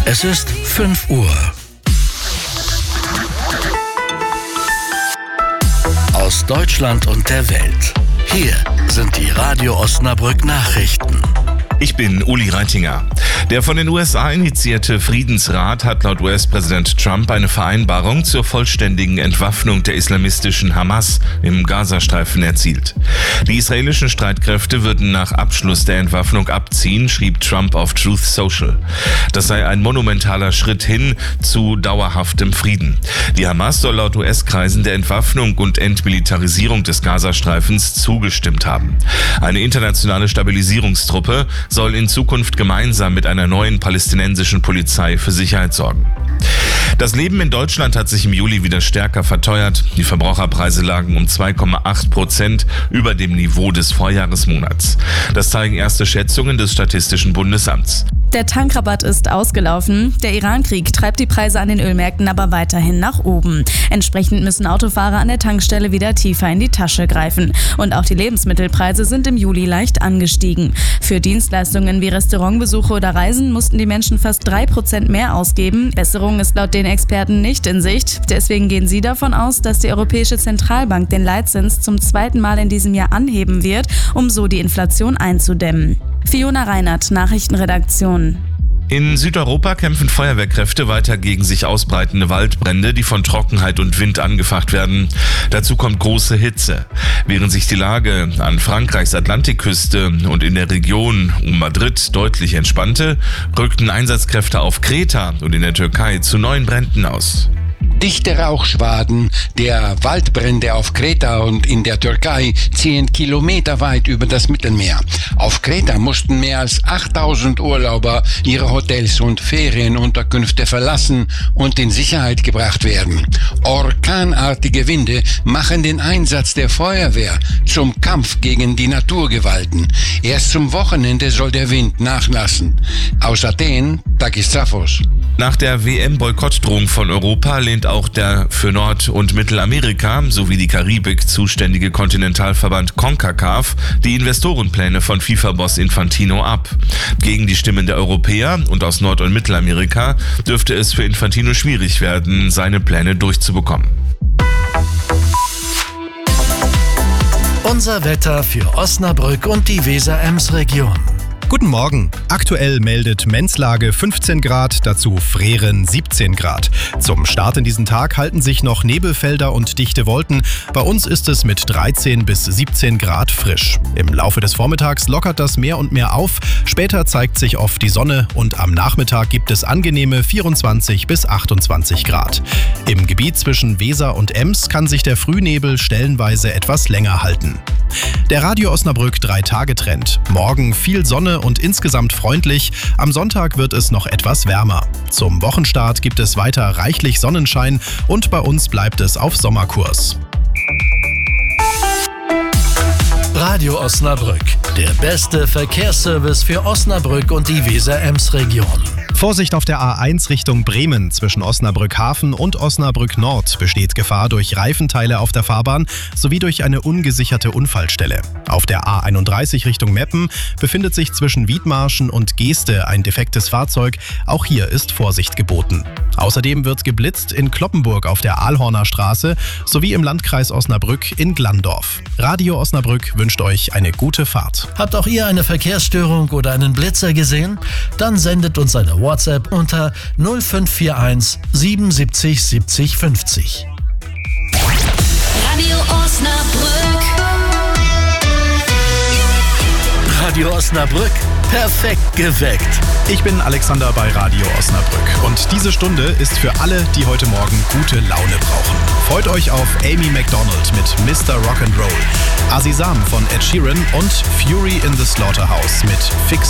Es ist 5 Uhr. Aus Deutschland und der Welt. Hier sind die Radio Osnabrück Nachrichten. Ich bin Uli Reitinger. Der von den USA initiierte Friedensrat hat laut US-Präsident Trump eine Vereinbarung zur vollständigen Entwaffnung der islamistischen Hamas im Gazastreifen erzielt. Die israelischen Streitkräfte würden nach Abschluss der Entwaffnung abziehen, schrieb Trump auf Truth Social. Das sei ein monumentaler Schritt hin zu dauerhaftem Frieden. Die Hamas soll laut US-Kreisen der Entwaffnung und Entmilitarisierung des Gazastreifens zugestimmt haben. Eine internationale Stabilisierungstruppe soll in Zukunft gemeinsam mit einer neuen palästinensischen Polizei für Sicherheit sorgen. Das Leben in Deutschland hat sich im Juli wieder stärker verteuert. Die Verbraucherpreise lagen um 2,8% über dem Niveau des Vorjahresmonats. Das zeigen erste Schätzungen des Statistischen Bundesamts. Der Tankrabatt ist ausgelaufen. Der Iran-Krieg treibt die Preise an den Ölmärkten aber weiterhin nach oben. Entsprechend müssen Autofahrer an der Tankstelle wieder tiefer in die Tasche greifen. Und auch die Lebensmittelpreise sind im Juli leicht angestiegen. Für Dienstleistungen wie Restaurantbesuche oder Reisen mussten die Menschen fast 3% mehr ausgeben. Besserung ist laut den Experten nicht in Sicht. Deswegen gehen sie davon aus, dass die Europäische Zentralbank den Leitzins zum 2. Mal in diesem Jahr anheben wird, um so die Inflation einzudämmen. Fiona Reinert, Nachrichtenredaktion. In Südeuropa kämpfen Feuerwehrkräfte weiter gegen sich ausbreitende Waldbrände, die von Trockenheit und Wind angefacht werden. Dazu kommt große Hitze. Während sich die Lage an Frankreichs Atlantikküste und in der Region um Madrid deutlich entspannte, rückten Einsatzkräfte auf Kreta und in der Türkei zu neuen Bränden aus. Dichte Rauchschwaden der Waldbrände auf Kreta und in der Türkei ziehen kilometerweit über das Mittelmeer. Auf Kreta mussten mehr als 8000 Urlauber ihre Hotels und Ferienunterkünfte verlassen und in Sicherheit gebracht werden. Orkanartige Winde machen den Einsatz der Feuerwehr zum Kampf gegen die Naturgewalten. Erst zum Wochenende soll der Wind nachlassen. Aus Athen, Takis Zaphos. Nach der WM-Boykottdrohung von Europa lehnt auch der für Nord- und Mittelamerika sowie die Karibik zuständige Kontinentalverband CONCACAF die Investorenpläne von FIFA-Boss Infantino ab. Gegen die Stimmen der Europäer und aus Nord- und Mittelamerika dürfte es für Infantino schwierig werden, seine Pläne durchzubekommen. Unser Wetter für Osnabrück und die Weser-Ems-Region. Guten Morgen. Aktuell meldet Menzlage 15 Grad, dazu Freren 17 Grad. Zum Start in diesen Tag halten sich noch Nebelfelder und dichte Wolken. Bei uns ist es mit 13 bis 17 Grad frisch. Im Laufe des Vormittags lockert das mehr und mehr auf. Später zeigt sich oft die Sonne und am Nachmittag gibt es angenehme 24 bis 28 Grad. Im Gebiet zwischen Weser und Ems kann sich der Frühnebel stellenweise etwas länger halten. Der Radio Osnabrück 3-Tage-Trend. Morgen viel Sonne und insgesamt freundlich. Am Sonntag wird es noch etwas wärmer. Zum Wochenstart gibt es weiter reichlich Sonnenschein und bei uns bleibt es auf Sommerkurs. Radio Osnabrück, der beste Verkehrsservice für Osnabrück und die Weser-Ems-Region. Vorsicht auf der A1 Richtung Bremen. Zwischen Osnabrück Hafen und Osnabrück Nord besteht Gefahr durch Reifenteile auf der Fahrbahn sowie durch eine ungesicherte Unfallstelle. Auf der A31 Richtung Meppen befindet sich zwischen Wiedmarschen und Geeste ein defektes Fahrzeug. Auch hier ist Vorsicht geboten. Außerdem wird geblitzt in Cloppenburg auf der Aalhorner Straße sowie im Landkreis Osnabrück in Glandorf. Radio Osnabrück wünscht euch eine gute Fahrt. Habt auch ihr eine Verkehrsstörung oder einen Blitzer gesehen? Dann sendet uns eine WhatsApp unter 0541 77 70 50. Radio Osnabrück. Radio Osnabrück, perfekt geweckt. Ich bin Alexander bei Radio Osnabrück und diese Stunde ist für alle, die heute Morgen gute Laune brauchen. Freut euch auf Amy Macdonald mit Mr. Rock'n'Roll, Azizam von Ed Sheeran und Fury in the Slaughterhouse mit Fix